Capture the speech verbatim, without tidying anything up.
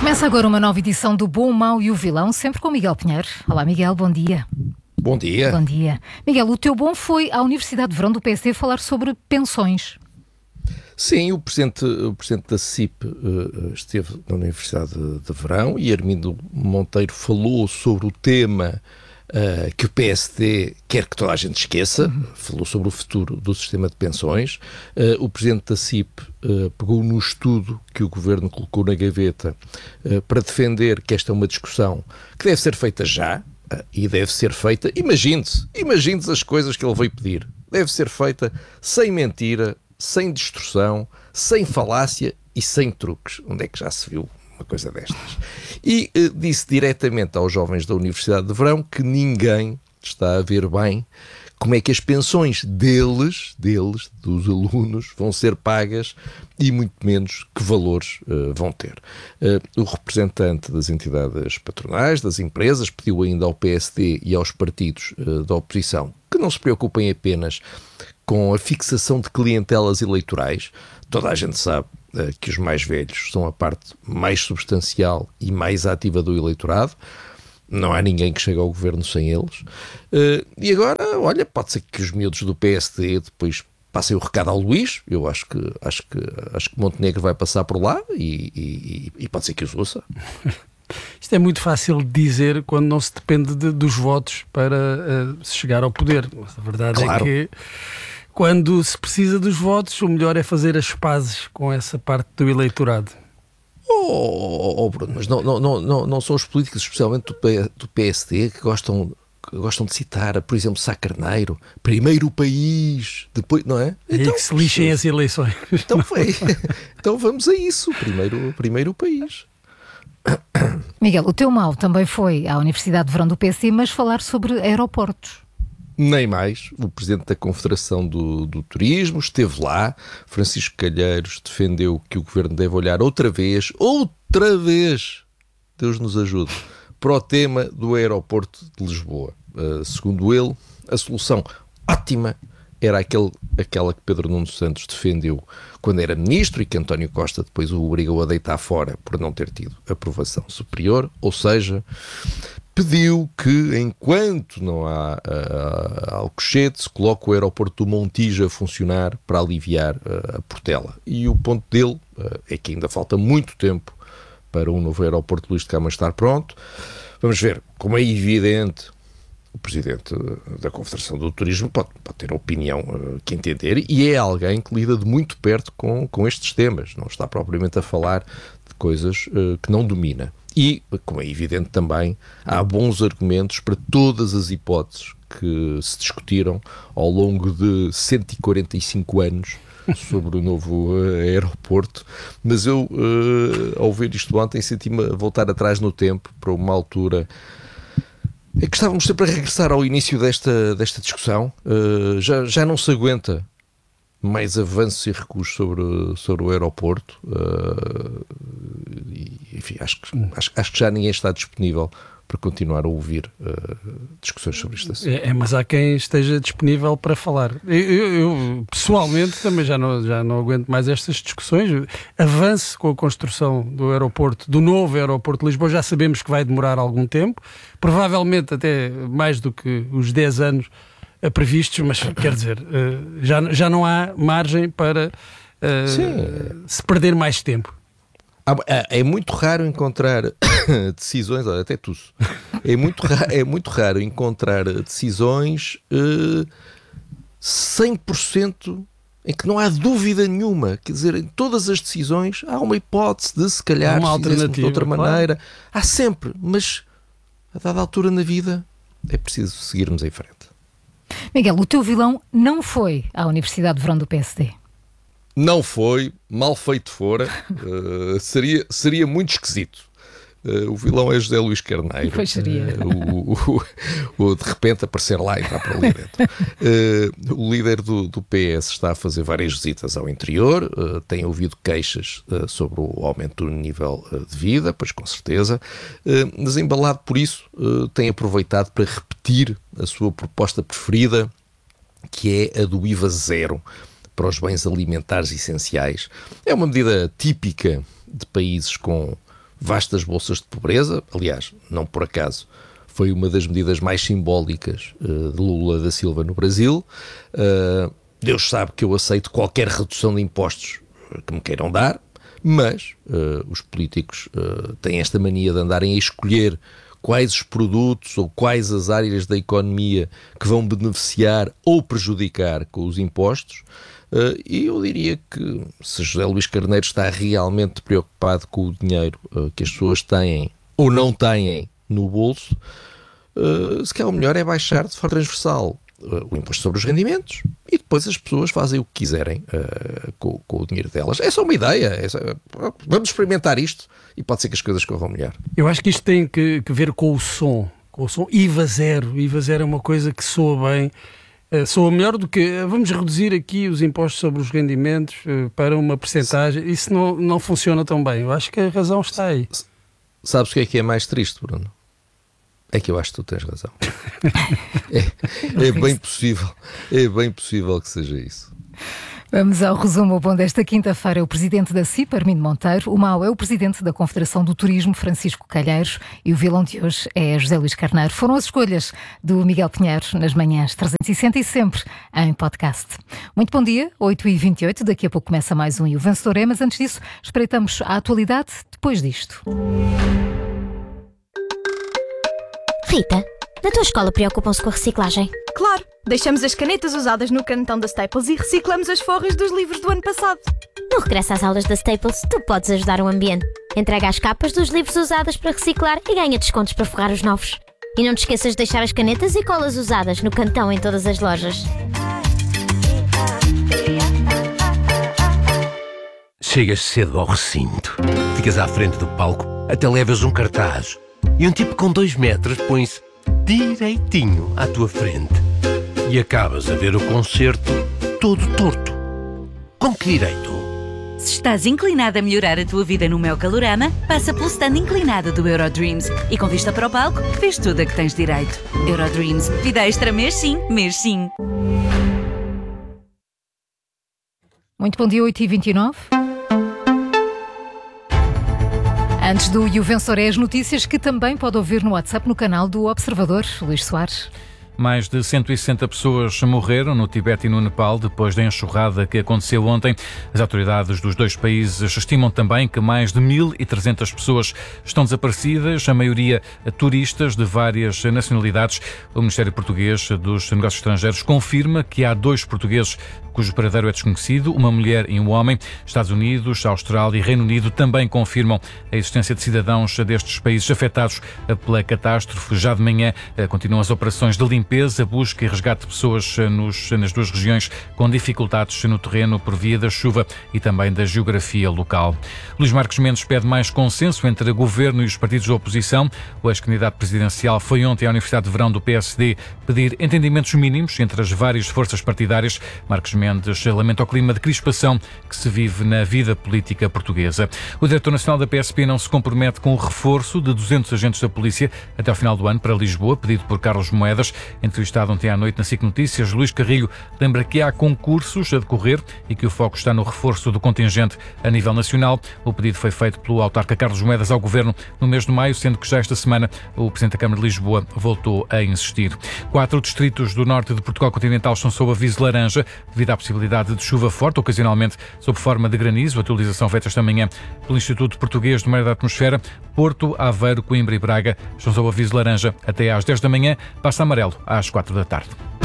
Começa agora uma nova edição do Bom, o Mau e o Vilão, sempre com Miguel Pinheiro. Olá, Miguel, bom dia. Bom dia. Bom dia. Miguel, o teu bom foi à Universidade de Verão do P S D falar sobre pensões. Sim, o presidente, o presidente da C I P uh, esteve na Universidade de, de Verão e Armindo Monteiro falou sobre o tema uh, que o P S D quer que toda a gente esqueça, uhum. Falou sobre o futuro do sistema de pensões. Uh, o presidente da C I P uh, pegou no estudo que o governo colocou na gaveta uh, para defender que esta é uma discussão que deve ser feita já uh, e deve ser feita, imagine-se, imagine-se as coisas que ele veio pedir, deve ser feita sem mentira, sem distorção, sem falácia e sem truques. Onde é que já se viu uma coisa destas? E eh, disse diretamente aos jovens da Universidade de Verão que ninguém está a ver bem como é que as pensões deles, deles, dos alunos, vão ser pagas e muito menos que valores uh, vão ter. Uh, o representante das entidades patronais, das empresas, pediu ainda ao P S D e aos partidos uh, da oposição que não se preocupem apenas com a fixação de clientelas eleitorais. Toda a gente sabe uh, que os mais velhos são a parte mais substancial e mais ativa do eleitorado. Não há ninguém que chegue ao governo sem eles. Uh, e agora, olha, pode ser que os miúdos do P S D depois passem o recado ao Luís. Eu acho que, acho que, acho que Montenegro vai passar por lá e, e, e pode ser que os ouça. Isto é muito fácil de dizer quando não se depende de, dos votos para uh, se chegar ao poder. Mas a verdade Claro. é que quando se precisa dos votos, o melhor é fazer as pazes com essa parte do eleitorado. Oh, oh, oh Bruno, mas não, não, não, não são os políticos, especialmente do, P, do P S D, que gostam, que gostam de citar, por exemplo, Sá Carneiro, primeiro o país, depois, não é? E Então, que se lixem as eleições. Então, foi. Então vamos a isso, primeiro, primeiro o país. Miguel, o teu mau também foi à Universidade de Verão do P S D, mas falar sobre aeroportos. Nem mais. O presidente da Confederação do, do Turismo esteve lá. Francisco Calheiros defendeu que o governo deve olhar outra vez, outra vez, Deus nos ajude, para o tema do aeroporto de Lisboa. Uh, segundo ele, a solução ótima era aquele, aquela que Pedro Nuno Santos defendeu quando era ministro e que António Costa depois o obrigou a deitar fora por não ter tido aprovação superior, ou seja, pediu que, enquanto não há uh, Alcochete, se coloque o aeroporto do Montijo a funcionar para aliviar uh, a Portela. E o ponto dele uh, é que ainda falta muito tempo para um novo aeroporto de Luís de Camões estar pronto. Vamos ver, como é evidente, o presidente da Confederação do Turismo pode, pode ter a opinião uh, que entender e é alguém que lida de muito perto com, com estes temas. Não está propriamente a falar de coisas uh, que não domina. E, como é evidente também, há bons argumentos para todas as hipóteses que se discutiram ao longo de cento e quarenta e cinco anos sobre o novo uh, aeroporto. Mas eu, uh, ao ver isto ontem, senti-me a voltar atrás no tempo para uma altura em que estávamos sempre a regressar ao início desta, desta discussão. Uh, já, já não se aguenta mais avanços e recuos sobre, sobre o aeroporto. Uh, e, enfim, acho que, acho, acho que já ninguém está disponível para continuar a ouvir uh, discussões sobre isto assim. É, é, mas há quem esteja disponível para falar. Eu, eu, eu pessoalmente também já não, já não aguento mais estas discussões. Avance com a construção do aeroporto, do novo aeroporto de Lisboa. Já sabemos que vai demorar algum tempo, provavelmente até mais do que os dez anos previstos, mas quer dizer, já, já não há margem para uh, se perder mais tempo. É muito raro encontrar decisões, olha, até tu, é muito raro, é muito raro encontrar decisões uh, cem por cento em que não há dúvida nenhuma. Quer dizer, em todas as decisões há uma hipótese de se calhar uma alternativa de outra claro. maneira. Há sempre, mas a dada altura na vida é preciso seguirmos em frente. Miguel, o teu vilão não foi à Universidade de Verão do P S D. Não foi, mal feito fora, uh, seria, seria muito esquisito. Uh, o vilão é José Luís Carneiro. Pois seria. Uh, o, o, o, de repente aparecer lá e entrar para ali dentro. Uh, o líder do, do P S está a fazer várias visitas ao interior, uh, tem ouvido queixas uh, sobre o aumento do nível uh, de vida, pois com certeza, uh, mas embalado por isso, uh, tem aproveitado para repetir a sua proposta preferida, que é a do I V A zero para os bens alimentares essenciais. É uma medida típica de países com vastas bolsas de pobreza. Aliás, não por acaso, foi uma das medidas mais simbólicas uh, de Lula da Silva no Brasil. Uh, Deus sabe que eu aceito qualquer redução de impostos que me queiram dar, mas uh, os políticos uh, têm esta mania de andarem a escolher quais os produtos ou quais as áreas da economia que vão beneficiar ou prejudicar com os impostos. Uh, e eu diria que se José Luís Carneiro está realmente preocupado com o dinheiro uh, que as pessoas têm ou não têm no bolso, uh, se calhar o melhor é baixar de forma transversal uh, o imposto sobre os rendimentos e depois as pessoas fazem o que quiserem uh, com, com o dinheiro delas. É só uma ideia. É só, vamos experimentar isto e pode ser que as coisas corram melhor. Eu acho que isto tem que, que ver com o som. Com o som I V A zero. I V A zero é uma coisa que soa bem. Uh, soa melhor do que vamos reduzir aqui os impostos sobre os rendimentos uh, para uma percentagem. Isso não, não funciona tão bem. Eu acho que a razão está aí. Sabes o que é que é mais triste, Bruno? É que eu acho que tu tens razão. é, é bem possível, é bem possível que seja isso. Vamos ao resumo. O bom desta quinta-feira é o presidente da C I P, Armindo Monteiro. O mau é o presidente da Confederação do Turismo, Francisco Calheiros. E o vilão de hoje é José Luís Carneiro. Foram as escolhas do Miguel Pinheiro nas manhãs trezentos e sessenta e sempre em podcast. Muito bom dia, oito e vinte e oito. Daqui a pouco começa mais um E o Vencedor é, mas antes disso espreitamos a atualidade depois disto. Rita, na tua escola preocupam-se com a reciclagem? Claro! Deixamos as canetas usadas no canetão da Staples e reciclamos as forras dos livros do ano passado. No regresso às aulas da Staples, tu podes ajudar o ambiente. Entrega as capas dos livros usados para reciclar e ganha descontos para forrar os novos. E não te esqueças de deixar as canetas e colas usadas no cantão em todas as lojas. Chegas cedo ao recinto, ficas à frente do palco, até levas um cartaz e um tipo com dois metros põe-se direitinho à tua frente. E acabas a ver o concerto todo torto. Com que direito? Se estás inclinado a melhorar a tua vida no meu Calorama, passa pelo stand inclinado do Eurodreams e com vista para o palco, vês tudo a que tens direito. Eurodreams, vida extra mês sim, mês sim. Muito bom dia, oito e vinte e nove. Antes do E o Vencedor é as notícias que também pode ouvir no WhatsApp no canal do Observador. Luís Soares. Mais de cento e sessenta pessoas morreram no Tibete e no Nepal depois da enxurrada que aconteceu ontem. As autoridades dos dois países estimam também que mais de mil e trezentas pessoas estão desaparecidas, a maioria turistas de várias nacionalidades. O Ministério Português dos Negócios Estrangeiros confirma que há dois portugueses cujo paradeiro é desconhecido, uma mulher e um homem. Estados Unidos, Austrália e Reino Unido também confirmam a existência de cidadãos destes países afetados pela catástrofe. Já de manhã continuam as operações de limpeza, busca e resgate de pessoas nos, nas duas regiões com dificuldades no terreno por via da chuva e também da geografia local. Luís Marcos Mendes pede mais consenso entre o governo e os partidos da oposição. O ex-candidato presidencial foi ontem à Universidade de Verão do P S D pedir entendimentos mínimos entre as várias forças partidárias. Marcos Mendes lamenta o clima de crispação que se vive na vida política portuguesa. O diretor nacional da P S P não se compromete com o reforço de duzentos agentes da polícia até ao final do ano para Lisboa, pedido por Carlos Moedas. Entrevistado ontem à noite na S I C Notícias, Luís Carrilho lembra que há concursos a decorrer e que o foco está no reforço do contingente a nível nacional. O pedido foi feito pelo autarca Carlos Moedas ao Governo no mês de maio, sendo que já esta semana o Presidente da Câmara de Lisboa voltou a insistir. Quatro distritos do norte de Portugal continental estão sob aviso laranja devido à possibilidade de chuva forte, ocasionalmente sob forma de granizo. A atualização feita esta manhã pelo Instituto Português do Meio da Atmosfera. Porto, Aveiro, Coimbra e Braga estão sob aviso laranja até às dez da manhã, passa amarelo às quatro da tarde.